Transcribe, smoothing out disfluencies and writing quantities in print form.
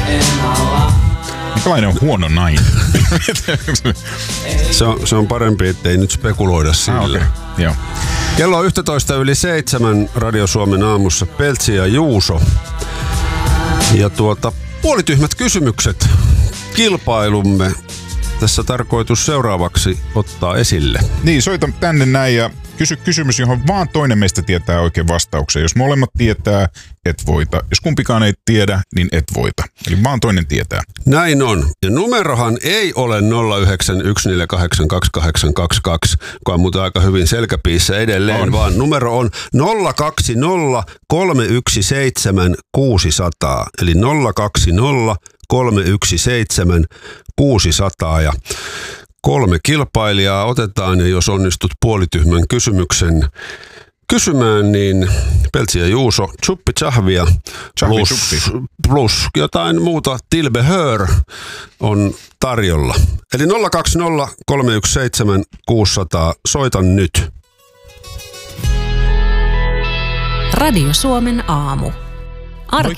Mikälainen on huono nainen? Se on parempi, ettei nyt spekuloida sillä. Okay. Joo. Kello on 11:07 Radio Suomen aamussa. Peltsi ja Juuso. Ja puolityhmät kysymykset. Kilpailumme tässä tarkoitus seuraavaksi ottaa esille. Niin, soita tänne näin ja kysy kysymys, johon vaan toinen meistä tietää oikein vastauksen. Jos molemmat tietää, et voita. Jos kumpikaan ei tiedä, niin et voita. Eli vaan toinen tietää. Näin on. Ja numerohan ei ole 0914828822, joka on muuten aika hyvin selkäpiissä edelleen, vaan numero on 020317600. Eli 020317600 ja 3 kilpailijaa otetaan, ja jos onnistut puolityhmän kysymyksen kysymään, niin Peltsi ja Juuso, chuppi chahvia plus jotain muuta tilbehör on tarjolla. Eli 020317600, soitan nyt. Radio Suomen aamu.